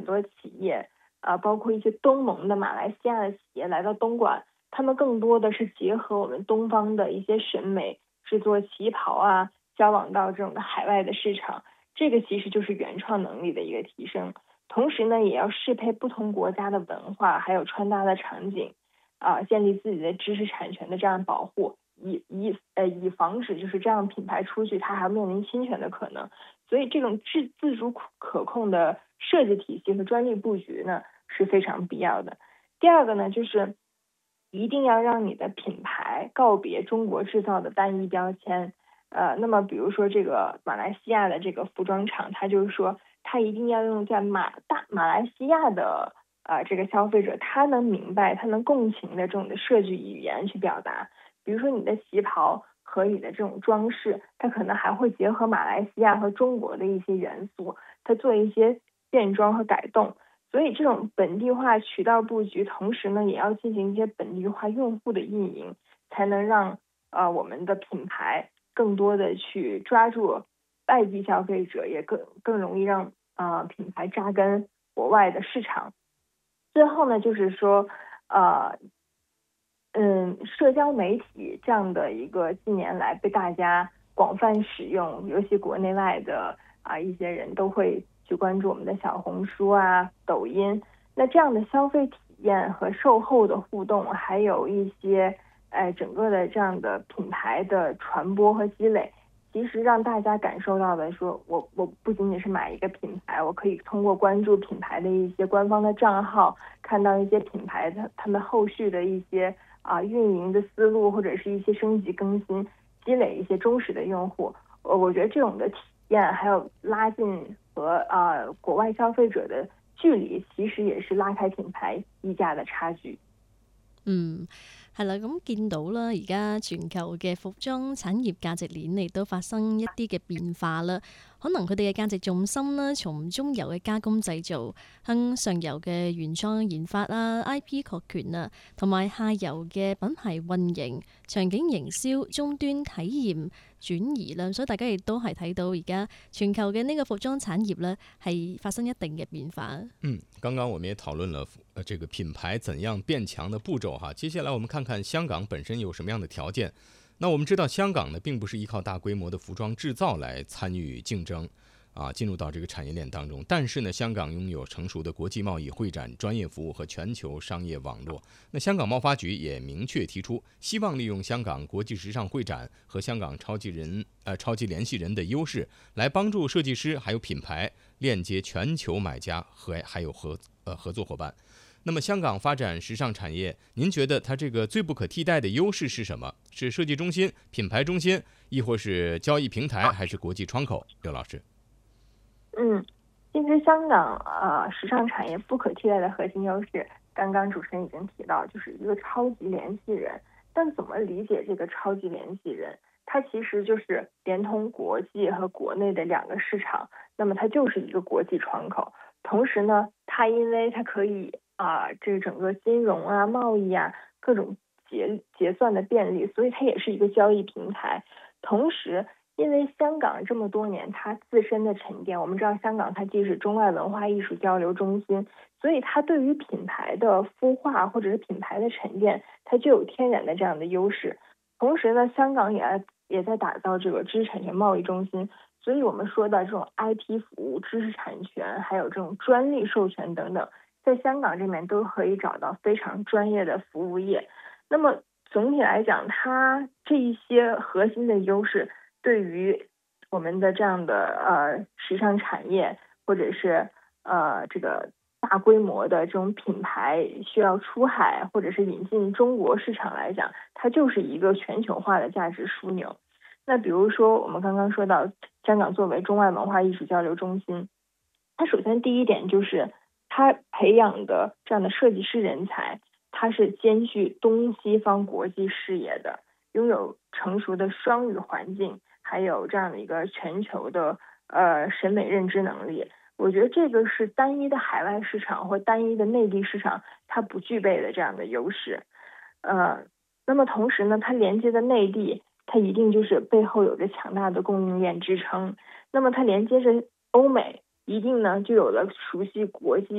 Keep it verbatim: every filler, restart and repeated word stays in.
多企业，啊、包括一些东盟的马来西亚的企业来到东莞，他们更多的是结合我们东方的一些审美，制作旗袍啊，销往到这种的海外的市场。这个其实就是原创能力的一个提升。同时呢，也要适配不同国家的文化，还有穿搭的场景，啊、建立自己的知识产权的这样保护，以以呃以防止就是这样品牌出去，它还面临侵权的可能。所以这种自自主可控的设计体系和专利布局呢是非常必要的。第二个呢，就是一定要让你的品牌告别中国制造的单一标签。呃，那么比如说这个马来西亚的这个服装厂，它就是说它一定要用在马大马来西亚的呃这个消费者他能明白、他能共情的这种的设计语言去表达。比如说你的旗袍和你的这种装饰，它可能还会结合马来西亚和中国的一些元素，它做一些变装和改动。所以这种本地化渠道布局，同时呢也要进行一些本地化用户的运营，才能让呃我们的品牌更多的去抓住外地消费者，也更更容易让呃品牌扎根国外的市场。最后呢，就是说呃嗯，社交媒体这样的一个近年来被大家广泛使用，尤其国内外的啊一些人都会去关注我们的小红书啊、抖音。那这样的消费体验和售后的互动，还有一些哎整个的这样的品牌的传播和积累，其实让大家感受到的说，我我不仅仅是买一个品牌，我可以通过关注品牌的一些官方的账号，看到一些品牌的他们后续的一些啊运营的思路，或者是一些升级更新，积累一些忠实的用户。呃，我觉得这种的体验，还有拉近和啊国外消费者的距離，其實也是拉開品牌溢價嘅差距。 嗯，係啦，咁見到啦，而家全球嘅服裝產業價值鏈亦都發生一啲嘅變化啦。可能佢哋嘅價值重心啦，從中游嘅加工製造，向上游嘅原創研發啊、I P 確權啊，同埋下游嘅品牌運營、場景營銷、終端體驗轉移啦。所以大家亦都係睇到而家全球嘅呢個服裝產業呢，係發生一定嘅變化。 嗯，刚刚我们也讨论了呃这个品牌怎样变强的步骤哈。接下来我们看看香港本身有什么样的条件。那我们知道香港呢，并不是依靠大规模的服装制造来参与竞争啊，进入到这个产业链当中。但是呢，香港拥有成熟的国际贸易会展、专业服务和全球商业网络。那香港贸发局也明确提出，希望利用香港国际时尚会展和香港超级人呃超级联系人的优势，来帮助设计师还有品牌链接全球买家和还有合呃合作伙伴。那么香港发展时尚产业，您觉得它这个最不可替代的优势是什么？是设计中心、品牌中心，亦或是交易平台，还是国际窗口？刘老师。 嗯，其实香港呃时尚产业不可替代的核心优势，刚刚主持人已经提到，就是一个超级联系人。但怎么理解这个超级联系人？它其实就是连通国际和国内的两个市场，那么它就是一个国际窗口。同时呢，它因为它可以啊、呃，这个整个金融啊、贸易啊各种结结算的便利，所以它也是一个交易平台。同时，因为香港这么多年它自身的沉淀，我们知道香港它既是中外文化艺术交流中心，所以它对于品牌的孵化或者是品牌的沉淀，它就有天然的这样的优势。同时呢，香港也也在打造这个知识产权贸易中心，所以我们说的这种 I P 服务、知识产权，还有这种专利授权等等，在香港这边都可以找到非常专业的服务业。那么总体来讲，它这一些核心的优势，对于我们的这样的呃时尚产业，或者是呃这个大规模的这种品牌需要出海或者是引进中国市场来讲，它就是一个全球化的价值枢纽。那比如说我们刚刚说到香港作为中外文化艺术交流中心，它首先第一点就是它培养的这样的设计师人才，它是兼具东西方国际视野的，拥有成熟的双语环境，还有这样的一个全球的呃审美认知能力。我觉得这个是单一的海外市场或单一的内地市场它不具备的这样的优势。呃，那么同时呢，它连接的内地，它一定就是背后有着强大的供应链支撑。那么它连接着欧美，一定呢就有了熟悉国际